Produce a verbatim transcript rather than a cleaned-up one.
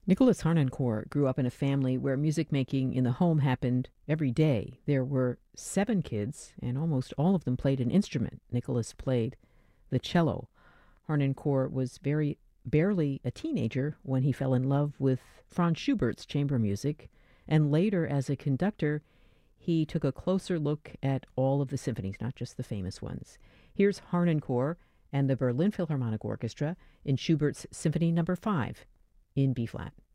Nicholas Harnoncourt grew up in a family where music making in the home happened every day. There were seven kids, and almost all of them played an instrument. Nicholas played the cello. Harnoncourt was very barely a teenager when he fell in love with Franz Schubert's chamber music, and later as a conductor, he took a closer look at all of the symphonies, not just the famous ones. Here's Harnoncourt and the Berlin Philharmonic Orchestra in Schubert's Symphony Number Five in B flat.